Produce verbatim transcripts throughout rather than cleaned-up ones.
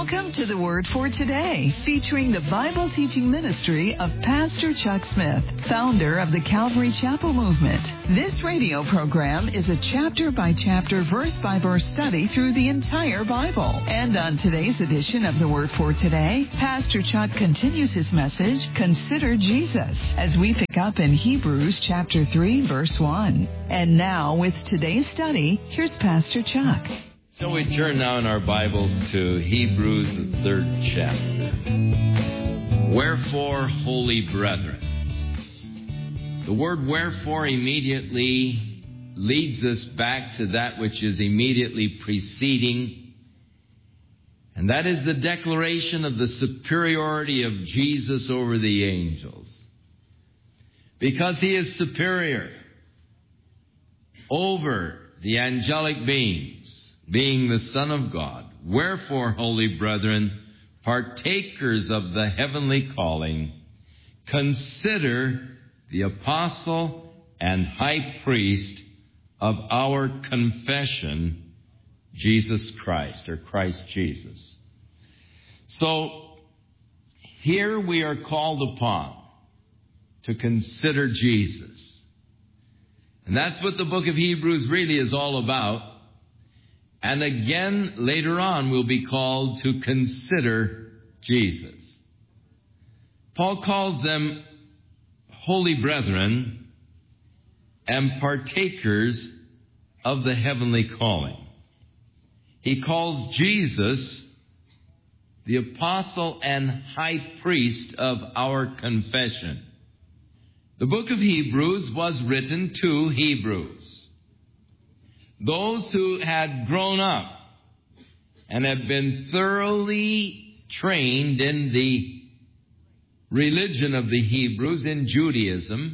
Welcome to the Word for Today, featuring the Bible teaching ministry of Pastor Chuck Smith, founder of the Calvary Chapel Movement. This radio program is a chapter-by-chapter, verse-by-verse study through the entire Bible. And on today's edition of the Word for Today, Pastor Chuck continues his message, Consider Jesus, as we pick up in Hebrews chapter three, verse one. And now, with today's study, here's Pastor Chuck. So we turn now in our Bibles to Hebrews, the third chapter. Wherefore, holy brethren. The word wherefore immediately leads us back to that which is immediately preceding, and that is the declaration of the superiority of Jesus over the angels. Because he is superior over the angelic beings, being the Son of God. Wherefore, holy brethren, partakers of the heavenly calling, consider the apostle and high priest of our confession, Jesus Christ, or Christ Jesus. So, here we are called upon to consider Jesus. And that's what the book of Hebrews really is all about. And again, later on, we'll be called to consider Jesus. Paul calls them holy brethren and partakers of the heavenly calling. He calls Jesus the apostle and high priest of our confession. The book of Hebrews was written to Hebrews, those who had grown up and had been thoroughly trained in the religion of the Hebrews, in Judaism,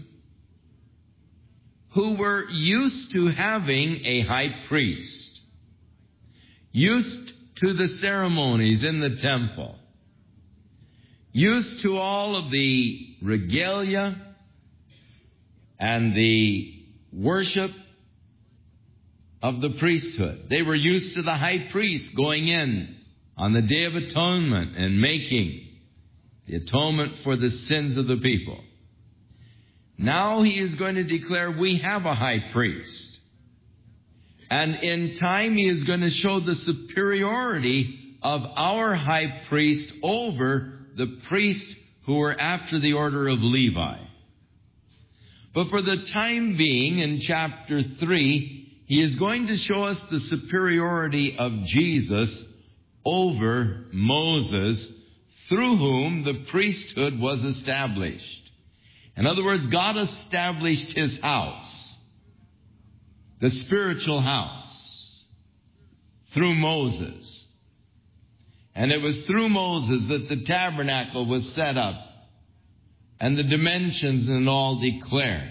who were used to having a high priest, used to the ceremonies in the temple, used to all of the regalia and the worship of the priesthood. They were used to the high priest going in on the Day of Atonement and making the atonement for the sins of the people. Now he is going to declare we have a high priest. And in time he is going to show the superiority of our high priest over the priests who were after the order of Levi. But for the time being, in chapter three, he is going to show us the superiority of Jesus over Moses, through whom the priesthood was established. In other words, God established his house, the spiritual house, through Moses. And it was through Moses that the tabernacle was set up and the dimensions and all declared.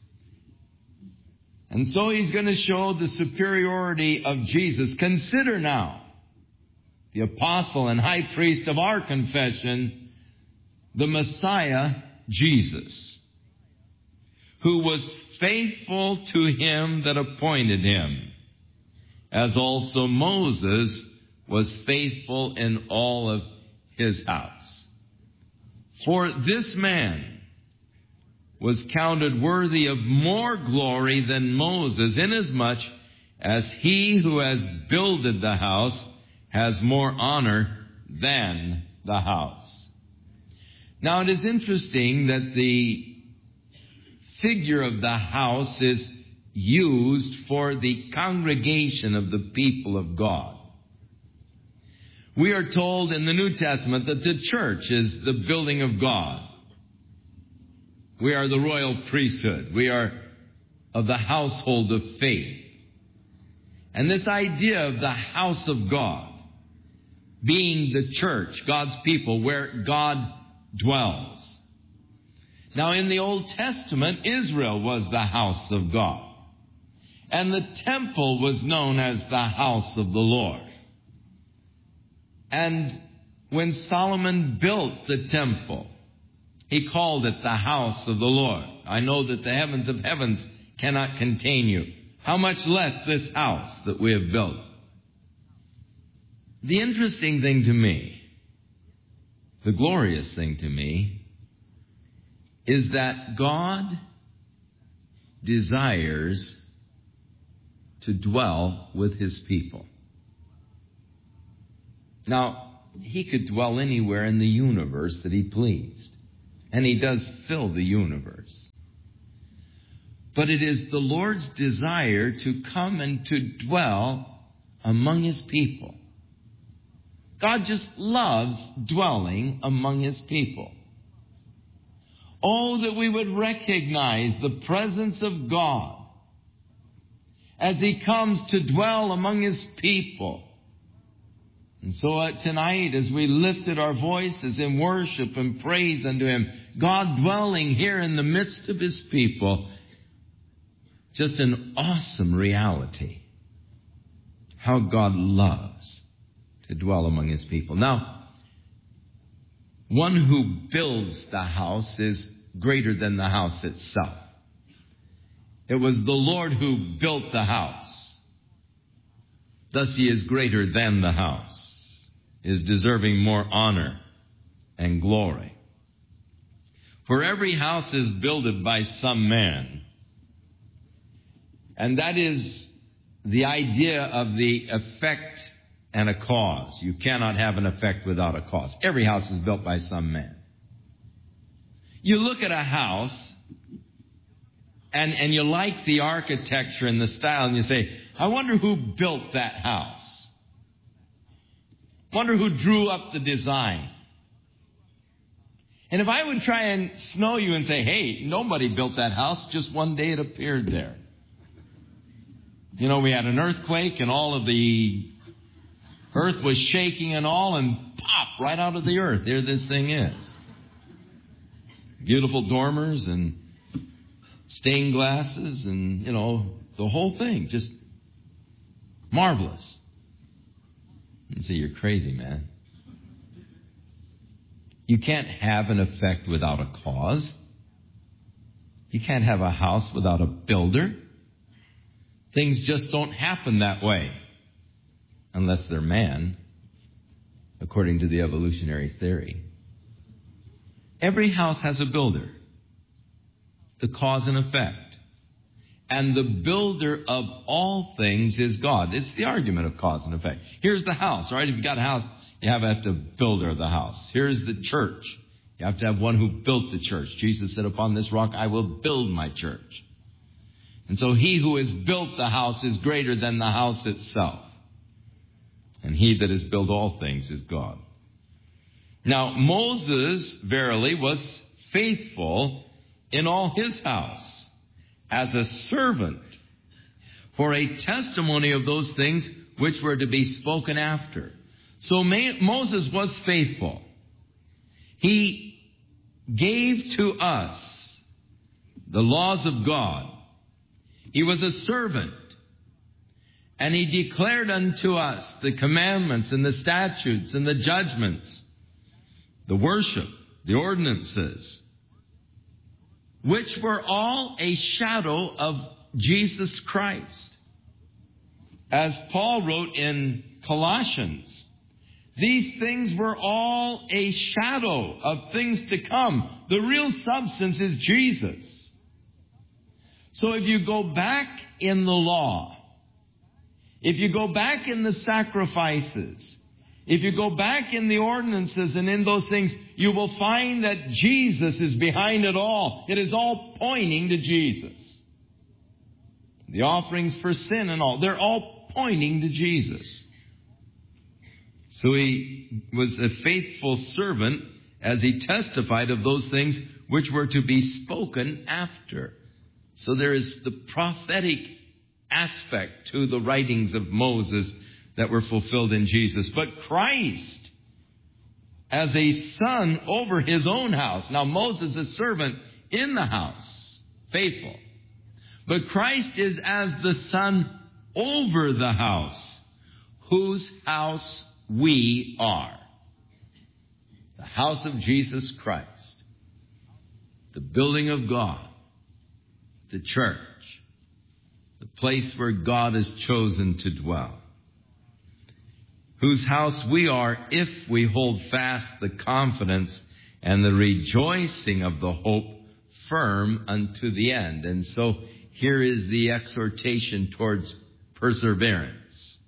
And so he's going to show the superiority of Jesus. Consider now the apostle and high priest of our confession, the Messiah, Jesus, who was faithful to him that appointed him, as also Moses was faithful in all of his house. For this man was counted worthy of more glory than Moses, inasmuch as he who has builded the house has more honor than the house. Now it is interesting that the figure of the house is used for the congregation of the people of God. We are told in the New Testament that the church is the building of God. We are the royal priesthood. We are of the household of faith. And this idea of the house of God being the church, God's people, where God dwells. Now, in the Old Testament, Israel was the house of God. And the temple was known as the house of the Lord. And when Solomon built the temple, he called it the house of the Lord. I know that the heavens of heavens cannot contain you. How much less this house that we have built? The interesting thing to me, the glorious thing to me, is that God desires to dwell with His people. Now, He could dwell anywhere in the universe that He pleased, and He does fill the universe. But it is the Lord's desire to come and to dwell among His people. God just loves dwelling among His people. Oh, that we would recognize the presence of God as He comes to dwell among His people. And so uh, tonight, as we lifted our voices in worship and praise unto Him, God dwelling here in the midst of His people, just an awesome reality. How God loves to dwell among His people. Now, one who builds the house is greater than the house itself. It was the Lord who built the house. Thus He is greater than the house, is deserving more honor and glory. For every house is builded by some man. And that is the idea of the effect and a cause. You cannot have an effect without a cause. Every house is built by some man. You look at a house and, and you like the architecture and the style, and you say, I wonder who built that house. Wonder who drew up the design. And if I would try and snow you and say, hey, nobody built that house, just one day it appeared there. You know, we had an earthquake and all of the earth was shaking and all, and pop, right out of the earth, there this thing is. Beautiful dormers and stained glasses and, you know, the whole thing, just marvelous. You say, you're crazy, man. You can't have an effect without a cause. You can't have a house without a builder. Things just don't happen that way unless they're man, according to the evolutionary theory. Every house has a builder, the cause and effect. And the builder of all things is God. It's the argument of cause and effect. Here's the house, all right? If you've got a house, you have to have the builder of the house. Here's the church. You have to have one who built the church. Jesus said, upon this rock I will build my church. And so he who has built the house is greater than the house itself. And he that has built all things is God. Now, Moses, verily, was faithful in all his house as a servant for a testimony of those things which were to be spoken after. So Moses was faithful. He gave to us the laws of God. He was a servant. And he declared unto us the commandments and the statutes and the judgments, the worship, the ordinances, which were all a shadow of Jesus Christ. As Paul wrote in Colossians, these things were all a shadow of things to come. The real substance is Jesus. So if you go back in the law, if you go back in the sacrifices, if you go back in the ordinances and in those things, you will find that Jesus is behind it all. It is all pointing to Jesus. The offerings for sin and all, they're all pointing to Jesus. So he was a faithful servant as he testified of those things which were to be spoken after. So there is the prophetic aspect to the writings of Moses that were fulfilled in Jesus. But Christ, as a son over his own house. Now Moses is servant in the house, faithful. But Christ is as the son over the house, whose house we are. The house of Jesus Christ. The building of God. The church. The place where God has chosen to dwell. whose house we are if we hold fast the confidence and the rejoicing of the hope firm unto the end. And so here is the exhortation towards perseverance.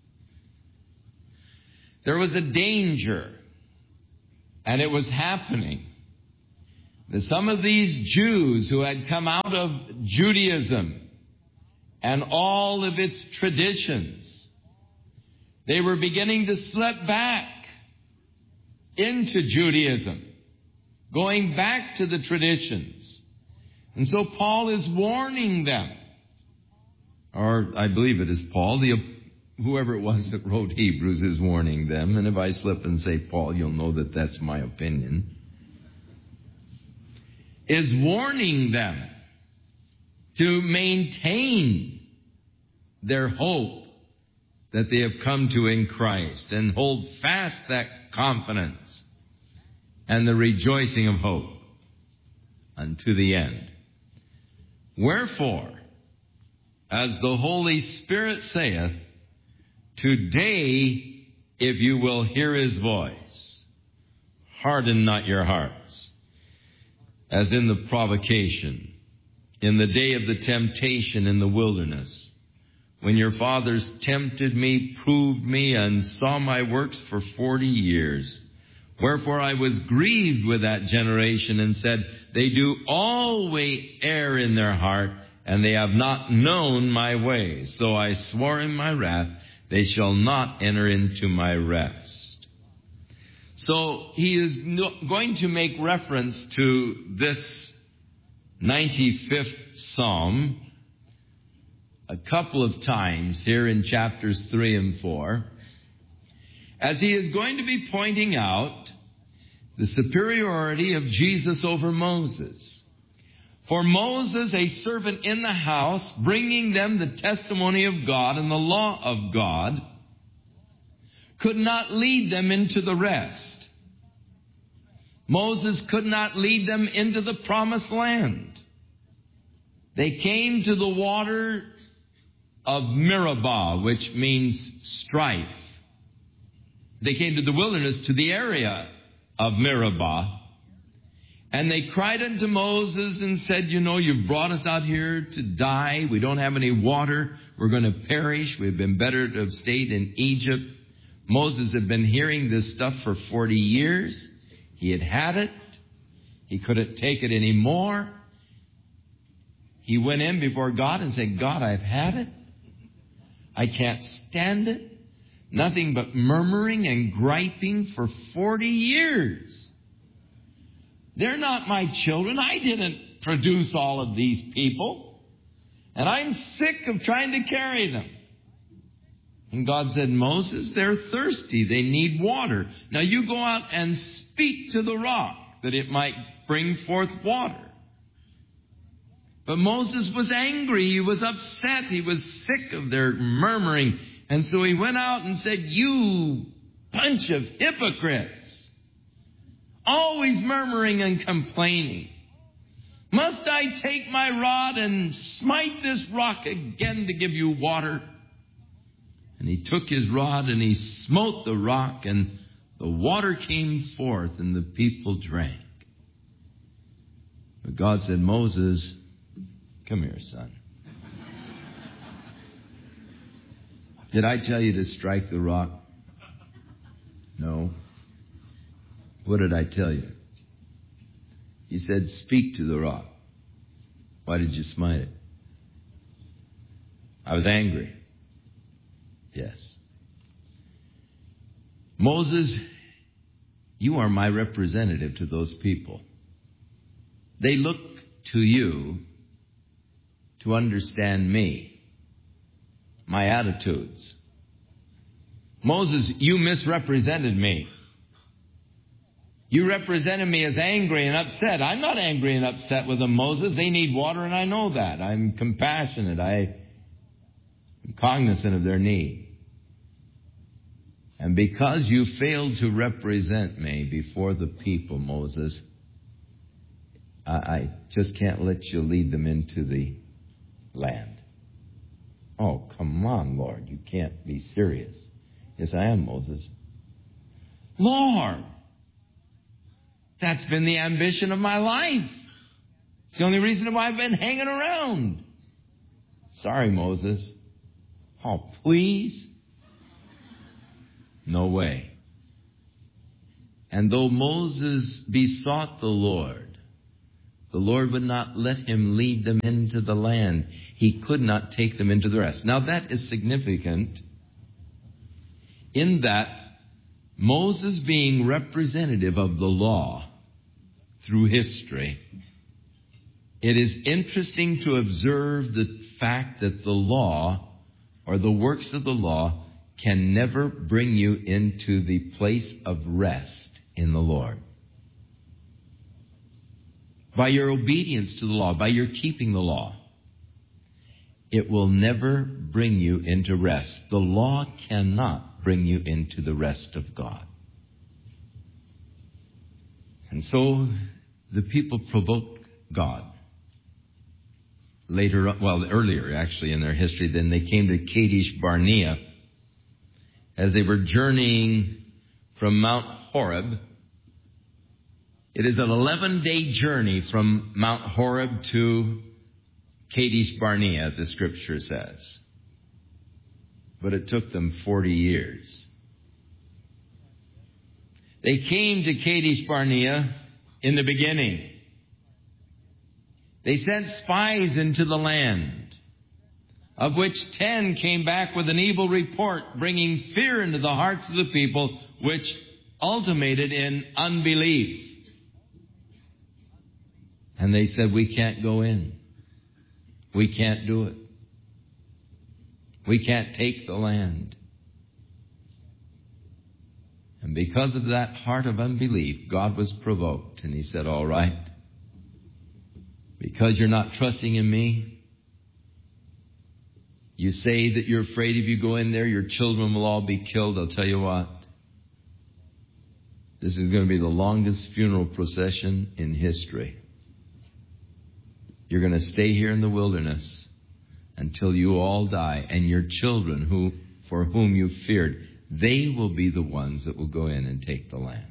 There was a danger, and it was happening, that some of these Jews who had come out of Judaism and all of its traditions, they were beginning to slip back into Judaism, going back to the traditions. And so Paul is warning them, or I believe it is Paul, the whoever it was that wrote Hebrews is warning them. And if I slip and say Paul, you'll know that that's my opinion. Is warning them to maintain their hope that they have come to in Christ and hold fast that confidence and the rejoicing of hope unto the end. Wherefore, as the Holy Spirit saith, today, if you will hear his voice, harden not your hearts, as in the provocation, in the day of the temptation in the wilderness, when your fathers tempted me, proved me, and saw my works for forty years. Wherefore I was grieved with that generation, and said, they do always err in their heart, and they have not known my ways. So I swore in my wrath, they shall not enter into my rest. So he is no, going to make reference to this ninety-fifth Psalm a couple of times here in chapters three and four, as he is going to be pointing out the superiority of Jesus over Moses. For Moses, a servant in the house, bringing them the testimony of God and the law of God, could not lead them into the rest. Moses could not lead them into the promised land. They came to the water of Meribah, which means strife. They came to the wilderness, to the area of Meribah. And they cried unto Moses and said, you know, you've brought us out here to die. We don't have any water. We're going to perish. We've been better to have stayed in Egypt. Moses had been hearing this stuff for forty years. He had had it. He couldn't take it anymore. He went in before God and said, God, I've had it. I can't stand it. Nothing but murmuring and griping for forty years. They're not my children. I didn't produce all of these people. And I'm sick of trying to carry them. And God said, Moses, they're thirsty. They need water. Now you go out and speak to the rock that it might bring forth water. But Moses was angry. He was upset. He was sick of their murmuring. And so he went out and said, you bunch of hypocrites, always murmuring and complaining. Must I take my rod and smite this rock again to give you water? And he took his rod and he smote the rock, and the water came forth and the people drank. But God said, Moses, come here, son. Did I tell you to strike the rock? No. What did I tell you? You said, speak to the rock. Why did you smite it? I was angry. Yes. Moses, you are my representative to those people. They look to you to understand me, my attitudes. Moses, you misrepresented me. You represented me as angry and upset. I'm not angry and upset with them, Moses. They need water, and I know that. I'm compassionate. I am cognizant of their need. And because you failed to represent me before the people, Moses, I, I just can't let you lead them into the land. Oh, come on, Lord. You can't be serious. Yes, I am, Moses. Lord. That's been the ambition of my life. It's the only reason why I've been hanging around. Sorry, Moses. Oh, please? No way. And though Moses besought the Lord, the Lord would not let him lead them into the land. He could not take them into the rest. Now that is significant in that Moses, being representative of the law through history, it is interesting to observe the fact that the law or the works of the law can never bring you into the place of rest in the Lord. By your obedience to the law, by your keeping the law, it will never bring you into rest. The law cannot bring you into the rest of God. And so the people provoked God. Later, well, earlier actually in their history, then they came to Kadesh Barnea as they were journeying from Mount Horeb. It is an eleven-day journey from Mount Horeb to Kadesh Barnea, the Scripture says. But it took them forty years. They came to Kadesh Barnea in the beginning. They sent spies into the land, of which ten came back with an evil report, bringing fear into the hearts of the people, which ultimated in unbelief. And they said, we can't go in. We can't do it. We can't take the land. And because of that heart of unbelief, God was provoked. And he said, all right, because you're not trusting in me, you say that you're afraid if you go in there, your children will all be killed. I'll tell you what, this is going to be the longest funeral procession in history. You're going to stay here in the wilderness until you all die, and your children, who for whom you feared, they will be the ones that will go in and take the land.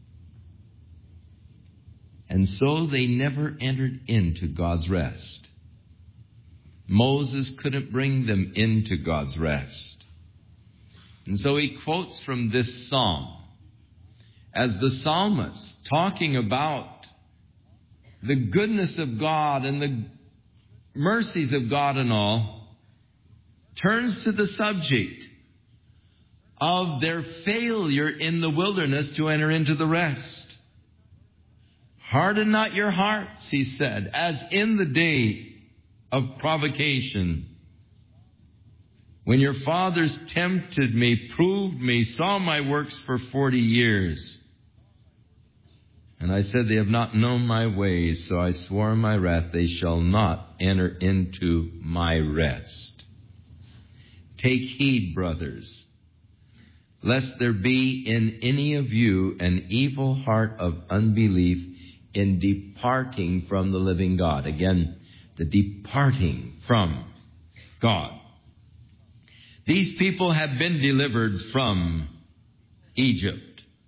And so they never entered into God's rest. Moses couldn't bring them into God's rest. And so he quotes from this psalm as the psalmist talking about the goodness of God and the mercies of God and all, turns to the subject of their failure in the wilderness to enter into the rest. Harden not your hearts, he said, as in the day of provocation, when your fathers tempted me, proved me, saw my works for forty years. And I said, they have not known my ways, so I swore in my wrath, they shall not enter into my rest. Take heed, brothers, lest there be in any of you an evil heart of unbelief in departing from the living God. Again, the departing from God. These people have been delivered from Egypt.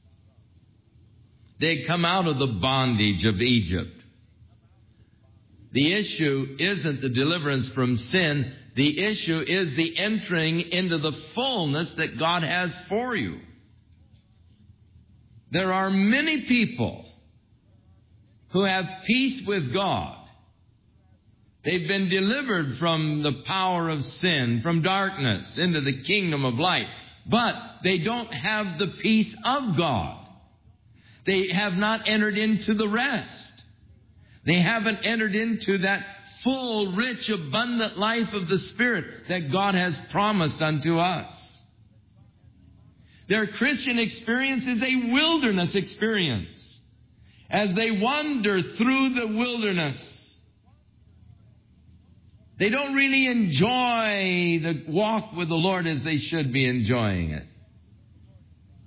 They come out of the bondage of Egypt. The issue isn't the deliverance from sin. The issue is the entering into the fullness that God has for you. There are many people who have peace with God. They've been delivered from the power of sin, from darkness into the kingdom of light. But they don't have the peace of God. They have not entered into the rest. They haven't entered into that full, rich, abundant life of the Spirit that God has promised unto us. Their Christian experience is a wilderness experience. As they wander through the wilderness, they don't really enjoy the walk with the Lord as they should be enjoying it.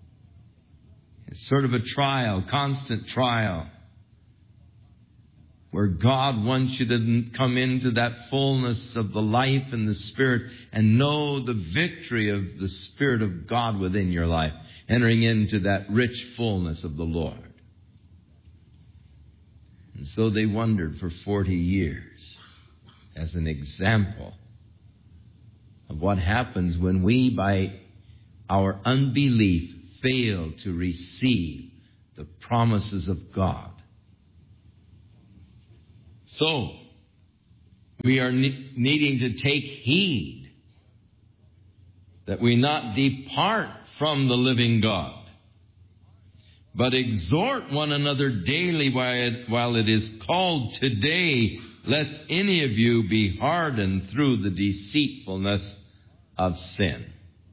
It's sort of a trial, constant trial. where God wants you to come into that fullness of the life and the Spirit and know the victory of the Spirit of God within your life, entering into that rich fullness of the Lord. And so they wondered for forty years as an example of what happens when we, by our unbelief, fail to receive the promises of God. So, we are ne- needing to take heed that we not depart from the living God, but exhort one another daily while it, while it is called today, lest any of you be hardened through the deceitfulness of sin.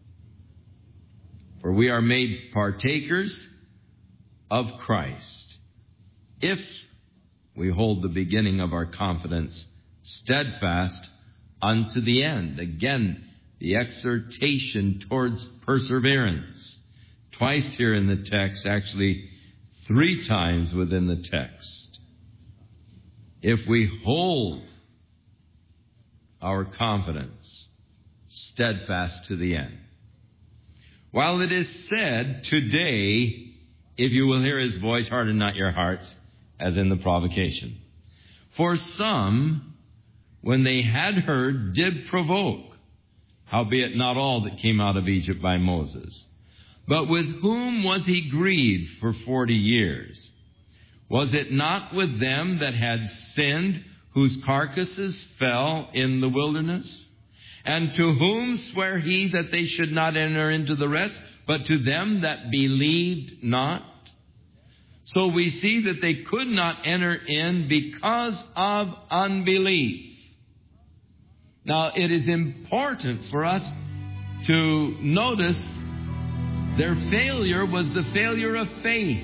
For we are made partakers of Christ, if we hold the beginning of our confidence steadfast unto the end. Again, the exhortation towards perseverance. Twice here in the text, actually three times within the text. If we hold our confidence steadfast to the end. While it is said, today, if you will hear his voice, harden not your hearts, as in the provocation. For some, when they had heard, did provoke, howbeit not all that came out of Egypt by Moses. But with whom was he grieved for forty years? Was it not with them that had sinned, whose carcasses fell in the wilderness? And to whom sware he that they should not enter into the rest, but to them that believed not? So we see that they could not enter in because of unbelief. Now, it is important for us to notice their failure was the failure of faith.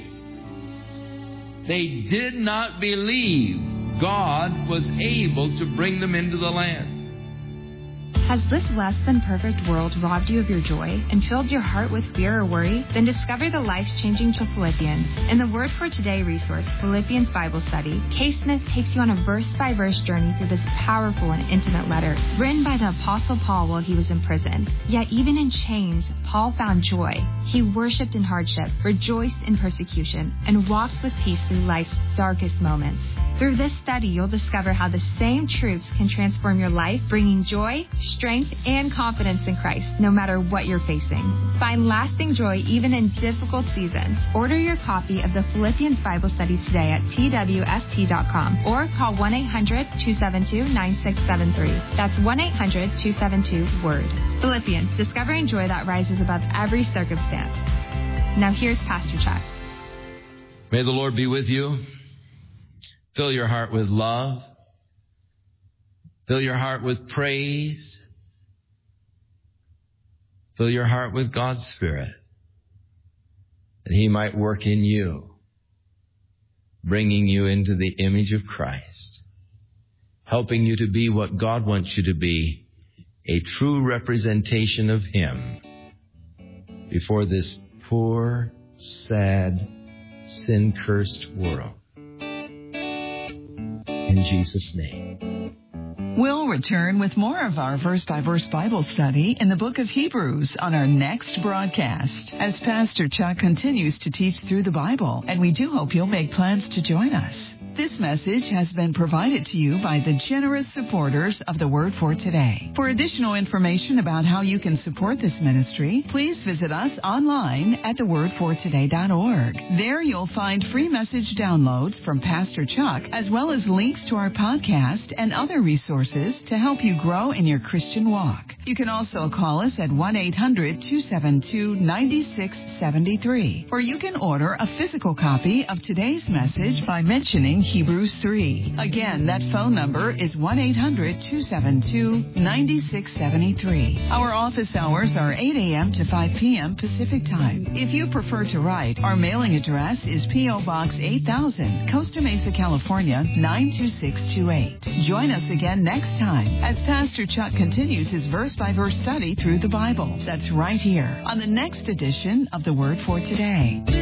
They did not believe God was able to bring them into the land. Has this less than perfect world robbed you of your joy and filled your heart with fear or worry? Then discover the life-changing to Philippians. In the Word for Today resource, Philippians Bible Study, K. Smith takes you on a verse-by-verse journey through this powerful and intimate letter, written by the Apostle Paul while he was in prison. Yet even in chains, Paul found joy. He worshipped in hardship, rejoiced in persecution, and walked with peace through life's darkest moments. Through this study, you'll discover how the same truths can transform your life, bringing joy, strength, and confidence in Christ, no matter what you're facing. Find lasting joy even in difficult seasons. Order your copy of the Philippians Bible Study today at T W S T dot com or call one eight hundred two seven two nine six seven three. That's one eight hundred two seven two WORD. Philippians, discovering joy that rises above every circumstance. Now here's Pastor Chuck. May the Lord be with you. Fill your heart with love. Fill your heart with praise. Fill your heart with God's Spirit, that He might work in you, bringing you into the image of Christ, helping you to be what God wants you to be, a true representation of Him before this poor, sad, sin-cursed world. In Jesus' name. We'll return with more of our verse-by-verse Bible study in the book of Hebrews on our next broadcast as Pastor Chuck continues to teach through the Bible, and we do hope you'll make plans to join us. This message has been provided to you by the generous supporters of the Word for Today. For additional information about how you can support this ministry, please visit us online at the word for today dot org. There you'll find free message downloads from Pastor Chuck, as well as links to our podcast and other resources to help you grow in your Christian walk. You can also call us at one eight hundred two seven two nine six seven three, or you can order a physical copy of today's message by mentioning Hebrews three. Again, that phone number is one eight hundred two seven two nine six seven three. Our office hours are eight a.m. to five p.m. Pacific Time. If you prefer to write, our mailing address is P O. Box eight thousand, Costa Mesa, California, nine two six two eight. Join us again next time as Pastor Chuck continues his verse-by-verse study through the Bible. That's right here on the next edition of the Word for Today.